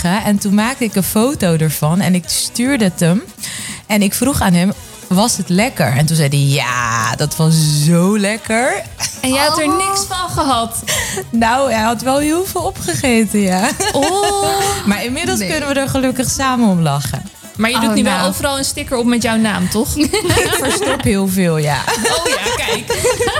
liggen. En toen maakte ik een foto ervan en ik stuurde het hem. En ik vroeg aan hem, was het lekker? En toen zei hij, ja, dat was zo lekker. En jij had er niks van gehad. Nou, hij had wel heel veel opgegeten, ja. Oh. Maar inmiddels kunnen we er gelukkig samen om lachen. Maar je doet nu wel overal een sticker op met jouw naam, toch? Ik verstop heel veel, ja. Oh ja, kijk.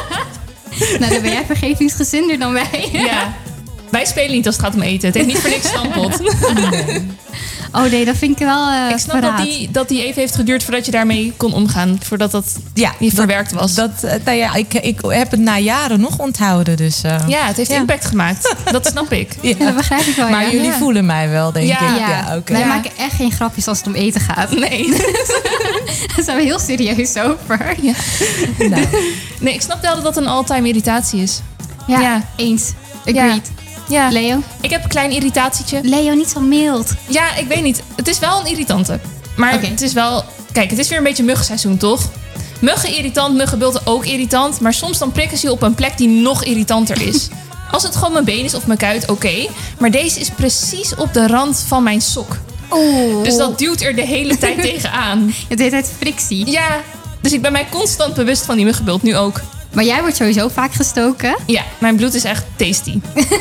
Nou, dan ben jij vergevingsgezinder dan wij. Ja. Wij spelen niet als het gaat om eten. Het heeft niet voor niks stampot. Nee. Oh nee, dat vind ik wel Ik snap dat die even heeft geduurd voordat je daarmee kon omgaan. Voordat dat niet verwerkt was. Nou ja, ik heb het na jaren nog onthouden. Dus, ja, het heeft impact gemaakt. Dat snap ik. Ja. Ja, dat begrijp ik wel. Maar jullie voelen mij wel, denk ik. Ja, Okay. Wij maken echt geen grapjes als het om eten gaat. Nee. Daar zijn we heel serieus over. Ja. Nou. Nee, ik snap wel dat dat een all-time irritatie is. Ja, eens. Agreed. Ja. Leo? Ik heb een klein irritatietje. Leo, niet zo mild. Ja, ik weet niet. Het is wel een irritante. Maar het is wel... Kijk, het is weer een beetje muggenseizoen, toch? Muggen irritant, muggenbulten ook irritant. Maar soms dan prikken ze je op een plek die nog irritanter is. Als het gewoon mijn been is of mijn kuit, oké. Maar deze is precies op de rand van mijn sok. Oh. Dus dat duwt er de hele tijd tegenaan. Het heet het frictie. Ja, dus ik ben mij constant bewust van die muggenbult. Nu ook. Maar jij wordt sowieso vaak gestoken. Ja, mijn bloed is echt tasty.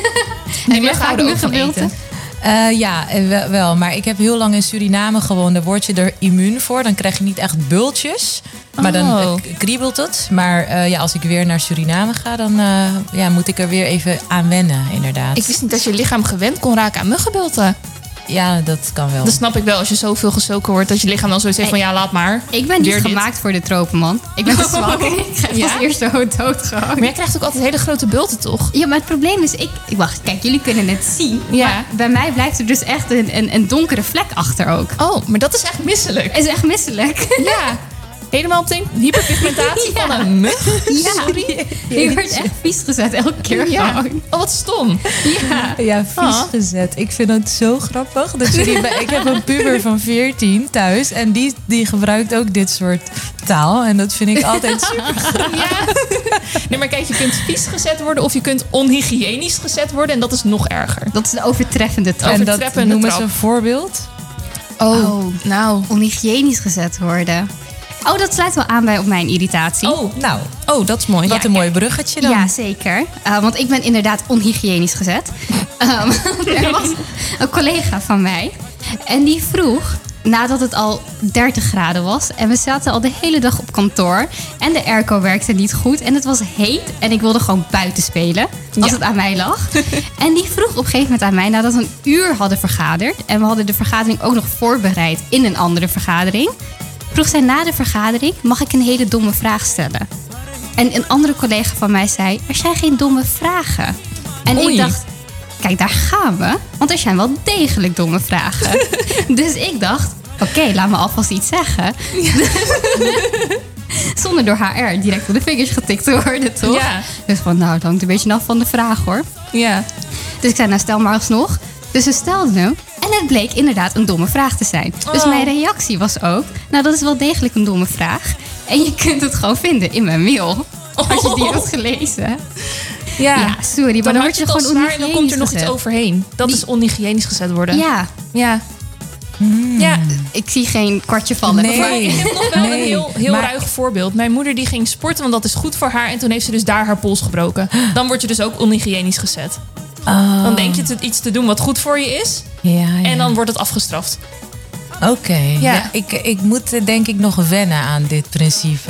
En jij vaak muggenbulten? Ja, wel. Maar ik heb heel lang in Suriname gewoond. Daar word je er immuun voor. Dan krijg je niet echt bultjes. Maar dan kriebelt het. Maar als ik weer naar Suriname ga, dan moet ik er weer even aan wennen, inderdaad. Ik wist niet dat je lichaam gewend kon raken aan muggenbulten. Ja, dat kan wel. Dat snap ik wel. Als je zoveel gestoken wordt, dat je lichaam dan zoiets zegt van ja, laat maar. Ik ben niet gemaakt voor de tropen, man. Ik ben zwak. Ik ga als eerste dood gewoon. Maar jij krijgt ook altijd hele grote bulten, toch? Ja, maar het probleem is, wacht, kijk, jullie kunnen het zien. Ja. Maar bij mij blijft er dus echt een donkere vlek achter ook. Oh, maar dat is echt misselijk. Het is echt misselijk. Ja. Helemaal meteen hyperpigmentatie van een mug? Ja. Sorry. Je wordt echt vies gezet elke keer gewoon. Oh, wat stom. Ja, vies gezet. Ik vind het zo grappig. Dat ik heb een puber van 14 thuis. En die gebruikt ook dit soort taal. En dat vind ik altijd super grappig. Ja. Nee, maar kijk, je kunt vies gezet worden of je kunt onhygiënisch gezet worden. En dat is nog erger. Dat is een overtreffende trap. En dat noemen ze een voorbeeld? Oh, nou. Onhygiënisch gezet worden. Oh, dat sluit wel aan bij op mijn irritatie. Oh, nou. Oh, dat is mooi. Wat een mooi bruggetje dan. Ja, zeker. Want ik ben inderdaad onhygiënisch gezet. Er was een collega van mij. En die vroeg, nadat het al 30 graden was... en we zaten al de hele dag op kantoor... en de airco werkte niet goed en het was heet... en ik wilde gewoon buiten spelen, als het aan mij lag. En die vroeg op een gegeven moment aan mij... nadat we een uur hadden vergaderd... en we hadden de vergadering ook nog voorbereid in een andere vergadering... vroeg zij na de vergadering, mag ik een hele domme vraag stellen? En een andere collega van mij zei, er zijn geen domme vragen. En ik dacht, kijk, daar gaan we. Want er zijn wel degelijk domme vragen. Dus ik dacht, oké, laat me alvast iets zeggen. Ja. Zonder door HR direct op de vingers getikt te worden, toch? Ja. Dus van, nou, het hangt een beetje af van de vraag, hoor. Ja. Dus ik zei, nou, stel maar alsnog. Dus ze stelden hem. En het bleek inderdaad een domme vraag te zijn. Dus mijn reactie was ook... nou, dat is wel degelijk een domme vraag. En je kunt het gewoon vinden in mijn mail. Als je die hebt gelezen. Ja, sorry. Maar dan word je gewoon onhygiënisch en dan komt er nog iets overheen. Dat is onhygiënisch gezet worden. Ja. Ja. Ja. Ik zie geen kwartje vallen. Nee. Maar ik heb nog wel een heel ruig voorbeeld. Mijn moeder die ging sporten, want dat is goed voor haar. En toen heeft ze dus daar haar pols gebroken. Dan word je dus ook onhygiënisch gezet. Oh. Dan denk je iets te doen wat goed voor je is. Ja. En dan wordt het afgestraft. Oké. Ja, ik moet denk ik nog wennen aan dit principe.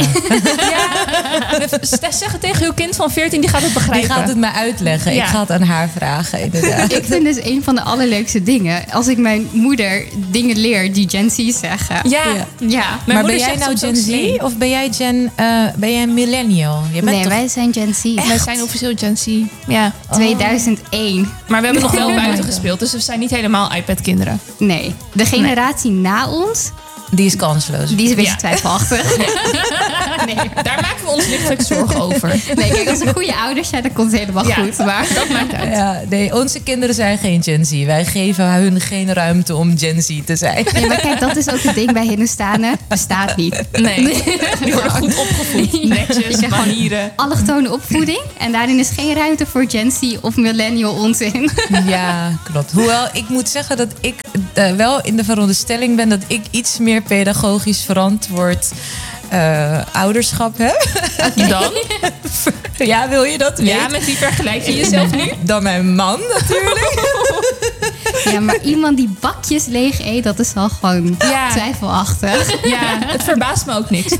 Zeg het tegen uw kind van 14, die gaat het begrijpen. Die gaat het mij uitleggen. Ja. Ik ga het aan haar vragen, inderdaad. Ik vind dus een van de allerleukste dingen... als ik mijn moeder dingen leer die Gen Z zeggen. Ja. Maar ben jij nou Gen Z of ben jij een millennial? Wij zijn Gen Z. Wij zijn officieel Gen Z. Ja. 2001. Maar we hebben nog wel buiten gespeeld. Dus we zijn niet helemaal iPad-kinderen. Nee. De generatie na ons... Die is kansloos. Die is een beetje twijfelachtig. Nee, daar maken we ons lichtelijk zorgen over. Nee, kijk, als een goede ouders zijn, dan komt het helemaal goed. Maar dat maakt uit. Ja, nee, onze kinderen zijn geen Gen Z. Wij geven hun geen ruimte om Gen Z te zijn. nee, maar kijk, dat is ook het ding bij Hindoestanen. Bestaat niet. Nee, die worden goed opgevoed. Netjes, manieren. Allochtone opvoeding. En daarin is geen ruimte voor Gen Z of millennial onzin. Ja, klopt. Hoewel, ik moet zeggen dat ik wel in de veronderstelling ben... dat ik iets meer pedagogisch verantwoord ouderschap heb. Dan? Ja, wil je dat weten? Ja, met wie vergelijk je jezelf nu? Dan mijn man natuurlijk. Ja, maar iemand die bakjes leeg eet, dat is wel gewoon twijfelachtig. Ja, het verbaast me ook niks.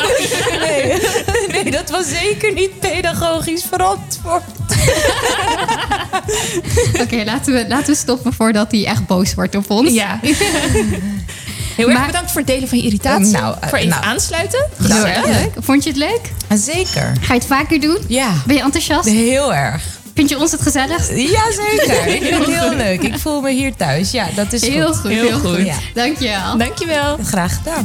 Nee, dat was zeker niet pedagogisch verantwoord. Oké, laten we stoppen voordat hij echt boos wordt op ons. Ja. Heel erg bedankt voor het delen van je irritatie. Voor even aansluiten. Heel erg leuk. Vond je het leuk? Zeker. Ga je het vaker doen? Ja. Ben je enthousiast? Heel erg. Vind je ons het gezelligst? Ja, zeker. Ik vind het heel leuk. Ik voel me hier thuis. Ja, dat is Heel goed. Heel goed. Ja. Dankjewel. Dankjewel. Graag gedaan.